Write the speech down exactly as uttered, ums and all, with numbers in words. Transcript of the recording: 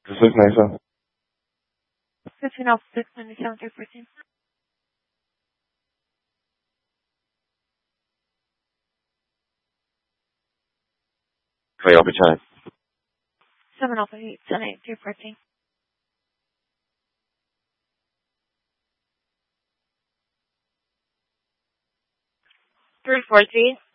This is Nathan. fifteen Alpha six ninety-seven three fourteen. Wait, I'll be time. seven Alpha eight seven eight three fourteen. three four three.